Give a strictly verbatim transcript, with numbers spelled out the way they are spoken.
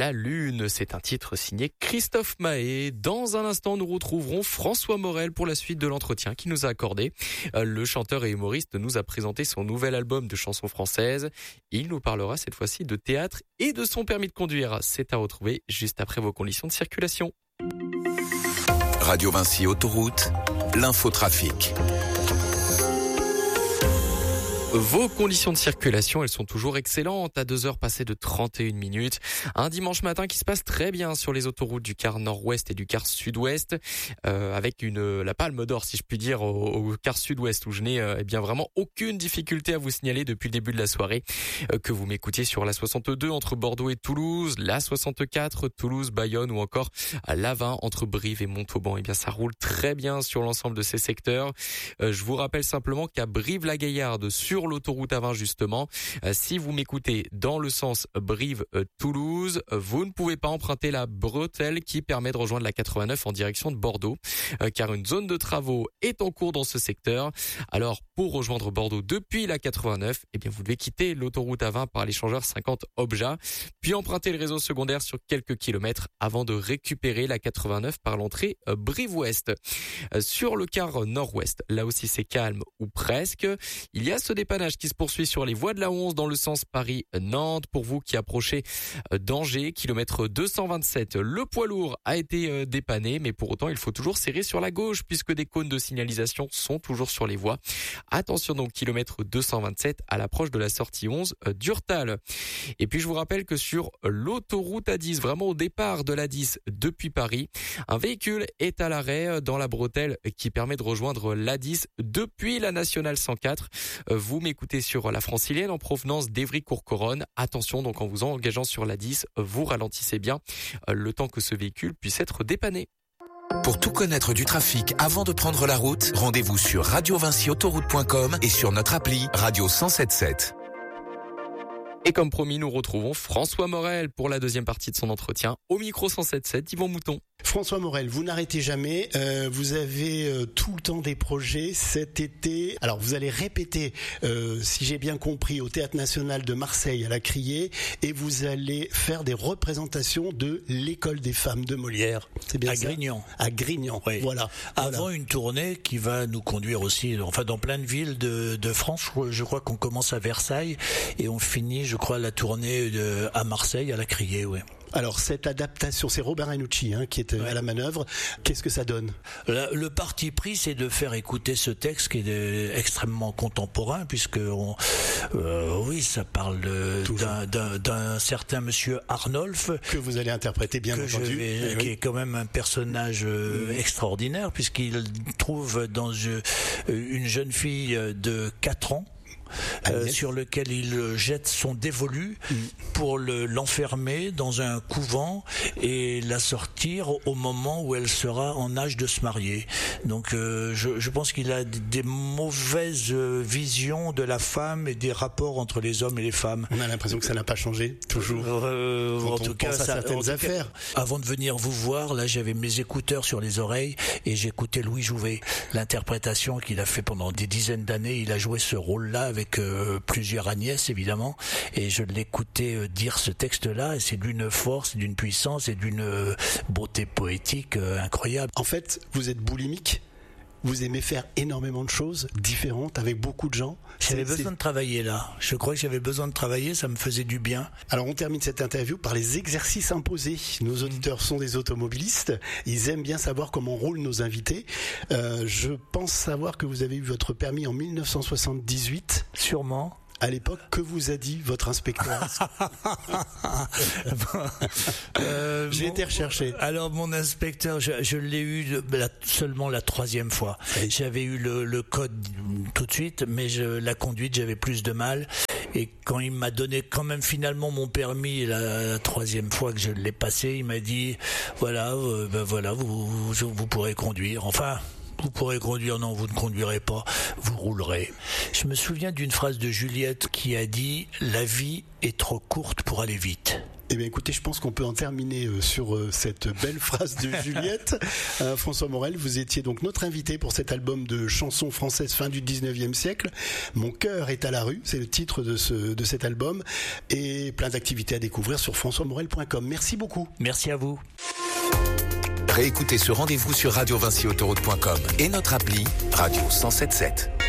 la lune. C'est un titre signé Christophe Maé. Dans un instant, nous retrouverons François Morel pour la suite de l'entretien qu'il nous a accordé. Le chanteur et humoriste nous a présenté son nouvel album de chansons françaises. Il nous parlera cette fois-ci de théâtre et de son permis de conduire. C'est à retrouver juste après vos conditions de circulation. Radio Vinci Autoroute, l'infotrafic. Vos conditions de circulation, elles sont toujours excellentes à deux heures passées de trente et une minutes. Un dimanche matin qui se passe très bien sur les autoroutes du quart nord-ouest et du quart sud-ouest, euh, avec une la palme d'or, si je puis dire, au, au quart sud-ouest où je n'ai euh, eh bien vraiment aucune difficulté à vous signaler depuis le début de la soirée. Euh, que vous m'écoutiez sur la soixante-deux entre Bordeaux et Toulouse, la soixante-quatre Toulouse, Bayonne ou encore à l'A vingt entre Brive et Montauban. Eh bien ça roule très bien sur l'ensemble de ces secteurs. Euh, je vous rappelle simplement qu'à Brive-la-Gaillarde, sur l'autoroute A vingt justement, euh, si vous m'écoutez dans le sens Brive-Toulouse, euh, vous ne pouvez pas emprunter la bretelle qui permet de rejoindre la quatre-vingt-neuf en direction de Bordeaux, euh, car une zone de travaux est en cours dans ce secteur. Alors pour rejoindre Bordeaux depuis la quatre-vingt-neuf, eh bien vous devez quitter l'autoroute A vingt par l'échangeur cinquante Obja, puis emprunter le réseau secondaire sur quelques kilomètres avant de récupérer la quatre-vingt-neuf par l'entrée euh, Brive-Ouest. Euh, sur le quart nord-ouest, là aussi c'est calme ou presque. Il y a ce dépannage qui se poursuit sur les voies de la onze dans le sens Paris-Nantes. Pour vous qui approchez d'Angers, kilomètre deux cent vingt-sept, le poids lourd a été dépanné, mais pour autant il faut toujours serrer sur la gauche puisque des cônes de signalisation sont toujours sur les voies. Attention donc, kilomètre deux cent vingt-sept à l'approche de la sortie onze d'Urtal. Et puis je vous rappelle que sur l'autoroute A dix, vraiment au départ de l'A dix depuis Paris, un véhicule est à l'arrêt dans la bretelle qui permet de rejoindre l'A dix depuis la nationale cent quatre. Vous m'écoutez sur la francilienne en provenance d'Évry-Courcouronnes. Attention donc, en vous engageant sur l'A dix, vous ralentissez bien le temps que ce véhicule puisse être dépanné. Pour tout connaître du trafic avant de prendre la route, rendez-vous sur radio vinci autoroute point com et sur notre appli Radio cent sept sept. Et comme promis, nous retrouvons François Morel pour la deuxième partie de son entretien au micro cent sept sept Yvan Mouton. François Morel, vous n'arrêtez jamais, euh, vous avez euh, tout le temps des projets cet été. Alors vous allez répéter, euh, si j'ai bien compris, au Théâtre National de Marseille à la Criée, et vous allez faire des représentations de l'École des femmes de Molière. C'est bien à ça Grignan. À Grignan, oui. Voilà. Avant voilà. Une tournée qui va nous conduire aussi, enfin dans plein de villes de, de France. Je crois qu'on commence à Versailles et on finit, je crois, la tournée de, à Marseille à la Criée, oui. Alors cette adaptation, c'est Robert Ranucci hein, qui est ouais. à la manœuvre. Qu'est-ce que ça donne ? Le, le parti pris, c'est de faire écouter ce texte qui est de, extrêmement contemporain, puisque on, euh, oui, ça parle d'un, d'un, d'un certain monsieur Arnolphe que vous allez interpréter bien que entendu, je vais, eh qui oui. est quand même un personnage euh, mmh. extraordinaire, puisqu'il trouve dans euh, une jeune fille de quatre ans. Euh, sur lequel il jette son dévolu mmh. pour le, l'enfermer dans un couvent et la sortir au moment où elle sera en âge de se marier. Donc euh, je, je pense qu'il a des mauvaises visions de la femme et des rapports entre les hommes et les femmes. On a l'impression que ça n'a pas changé, toujours. Euh, en Quand tout on cas, pense à ça, certaines affaires. Cas, avant de venir vous voir, là j'avais mes écouteurs sur les oreilles et j'écoutais Louis Jouvet. L'interprétation qu'il a fait pendant des dizaines d'années, il a joué ce rôle-là avec euh, plusieurs Agnès évidemment, et je l'écoutais euh, dire ce texte-là, et c'est d'une force, d'une puissance et d'une euh, beauté poétique euh, incroyable. En fait, vous êtes boulimique. Vous aimez faire énormément de choses différentes avec beaucoup de gens. J'avais besoin de travailler là. Je crois que j'avais besoin de travailler, ça me faisait du bien. Alors on termine cette interview par les exercices imposés. Nos auditeurs sont des automobilistes. Ils aiment bien savoir comment roulent nos invités. Euh, je pense savoir que vous avez eu votre permis en dix-neuf cent soixante-dix-huit. Sûrement. À l'époque, que vous a dit votre inspecteur ? euh, J'ai mon, été recherché. Alors mon inspecteur, je, je l'ai eu la, seulement la troisième fois. Oui. J'avais eu le, le code tout de suite, mais je, la conduite, j'avais plus de mal. Et quand il m'a donné quand même finalement mon permis la, la troisième fois que je l'ai passé, il m'a dit voilà, euh, ben voilà, vous, vous, vous pourrez conduire. Enfin. Vous pourrez conduire, non, vous ne conduirez pas, vous roulerez. Je me souviens d'une phrase de Juliette qui a dit « La vie est trop courte pour aller vite ». Eh bien, écoutez, je pense qu'on peut en terminer euh, sur euh, cette belle phrase de Juliette. Euh, François Morel, vous étiez donc notre invité pour cet album de chansons françaises fin du dix-neuvième siècle. Mon cœur est à la rue, c'est le titre de, ce, de cet album. Et plein d'activités à découvrir sur françois morel point com. Merci beaucoup. Merci à vous. Réécoutez ce rendez-vous sur radio vinci autoroute point com et notre appli Radio cent sept sept.